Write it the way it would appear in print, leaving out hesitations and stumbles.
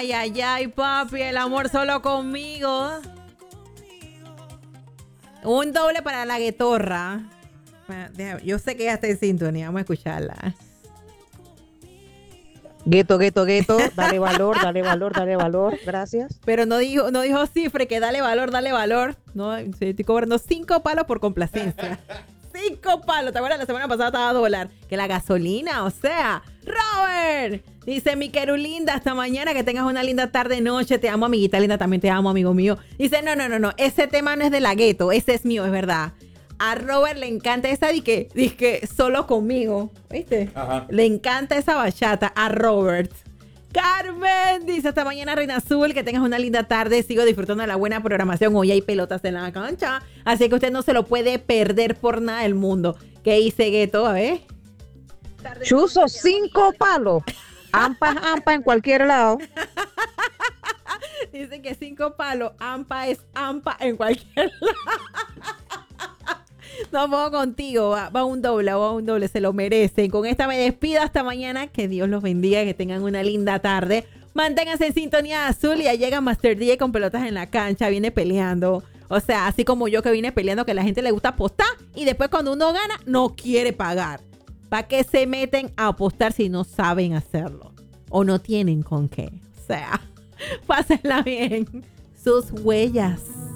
Ay, papi, el amor solo conmigo. Un doble para la guetorra. Yo sé que ya está en sintonía, vamos a escucharla. Gueto, dale valor, gracias. Pero no dijo cifre, que dale valor. No, estoy cobrando 5 palos por complacencia. 5 palos, ¿te acuerdas? La semana pasada estaba a $1. Que la gasolina, o sea. Robert, dice mi querulinda, hasta mañana, que tengas una linda tarde, noche. Te amo, amiguita linda, también te amo, amigo mío. Dice, no, ese tema no es de la gueto, ese es mío, es verdad. A Robert le encanta esa disque solo conmigo, ¿viste? Ajá. Le encanta esa bachata a Robert. Carmen dice, hasta mañana, Reina Azul, que tengas una linda tarde. Sigo disfrutando de la buena programación. Hoy hay pelotas en la cancha, así que usted no se lo puede perder por nada del mundo. ¿Qué dice Gueto? A ver. Chuzo, 5 palos. Ampa en cualquier lado. Dice que 5 palos. Ampa es ampa en cualquier lado. No puedo contigo, va un doble, se lo merecen. Con esta me despido hasta mañana, que Dios los bendiga, que tengan una linda tarde. Manténganse en sintonía azul y ya llega Master DJ con pelotas en la cancha, viene peleando. O sea, así como yo que vine peleando, que a la gente le gusta apostar y después cuando uno gana no quiere pagar. ¿Para qué se meten a apostar si no saben hacerlo? O no tienen con qué. O sea, pásenla bien. Sus huellas.